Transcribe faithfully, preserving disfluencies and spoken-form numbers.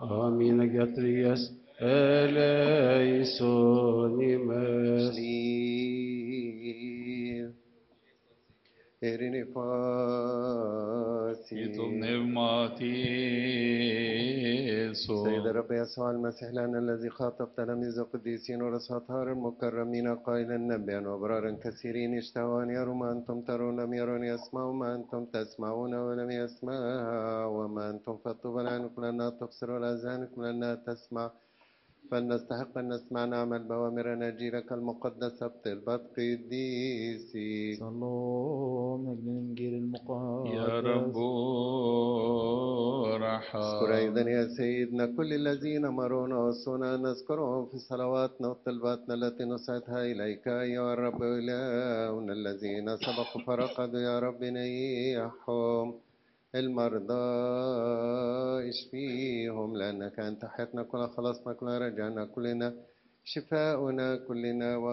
Amin agatrias eleisonimes. Σλίβ, ειρήνη πάση. Και το πνεύμα Ιησού. سيد الرب يسوع المسيح لنا الذي خاطب تلاميذ القديسين ورساطار المكرمين قائلا نبيا وابرارا كثيرين اشتهوا ان يروا ما انتم ترون لم يرون يسمعوا ما انتم تسمعون ولم يسمعوا وما انتم فطوبى لعنكم لانها تبصر والاذانكم لانها تسمع فلنستحق ان نسمع نعمل بوامر اناجيلك المقدسه بطلبه قديسي. صلوا من أجل الإنجيل المقدس. يا رب ارحم. اذكر أيضا يا سيدنا كل الذين مرونا وصونا نذكرهم في صلواتنا وطلباتنا التي نسعدها إليك أيها الرب إلهنا. الذين سبقوا فرقدوا يا رب نيحهم، المرضى اشفيهم، لأنك أنت حياتنا كلنا، خلاصنا كلنا، رجعنا كلنا، شفاؤنا كلنا.